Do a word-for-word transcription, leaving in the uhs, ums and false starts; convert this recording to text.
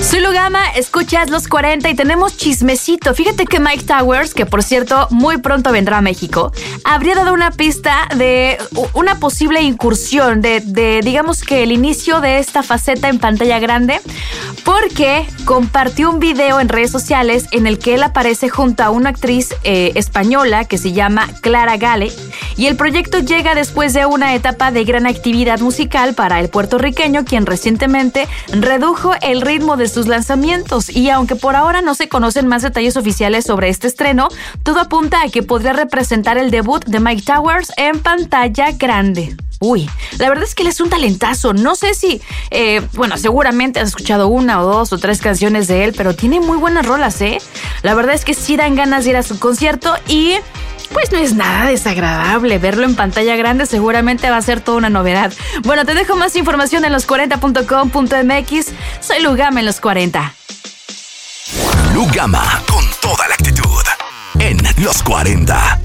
Soy Lugama, escuchas Los cuarenta y tenemos chismecito. Fíjate que Mike Towers, que por cierto muy pronto vendrá a México, habría dado una pista de una posible incursión, de, de digamos que el inicio de esta faceta en pantalla grande, porque compartió un video en redes sociales en el que él aparece junto a una actriz eh, española que se llama Clara Gale, y el proyecto llega después de una etapa de gran actividad musical para el puertorriqueño, quien recientemente redujo el ritmo de sus lanzamientos, y aunque por ahora no se conocen más detalles oficiales sobre este estreno, todo apunta a que podría representar el debut de Mike Towers en pantalla grande. Uy, la verdad es que él es un talentazo. No sé si, eh, bueno, seguramente has escuchado una o dos o tres canciones de él, pero tiene muy buenas rolas, ¿eh? La verdad es que sí dan ganas de ir a su concierto y pues no es nada desagradable verlo en pantalla grande. Seguramente va a ser toda una novedad. Bueno, te dejo más información en los cuarenta punto com punto m x. Soy Lugama en Los cuarenta. Lugama con toda la actitud en Los cuarenta.